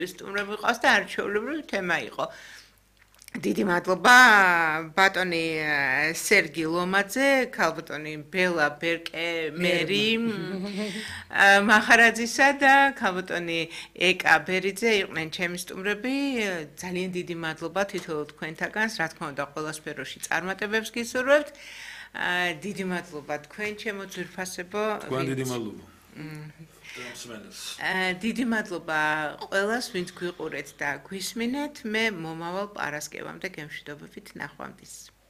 სტუმრები ყავს და არჩეულებრივი თემა იყო. დიდი მადლობა ბატონი სერგი ლომაძე, ქალბატონი ბელა ბერკე მერი მახარაძისა და ქალბატონი ეკა ბერიძე იყვნენ ჩემი სტუმრები. ძალიან დიდი მადლობა თითოეულ თქვენთაგანს, რა თქმა უნდა, ყველა სფეროში წარმატებებს გისურვებთ. დიდი მადლობა თქვენ ჩემო ძვირფასებო. თქვენ დიდი მადლობა. დიდი მადლობა ყველას, ვინც გვიყურეთ და გვისმინეთ. მე მომავალ პარასკევამდე გემშვიდობებით ნახვამდის.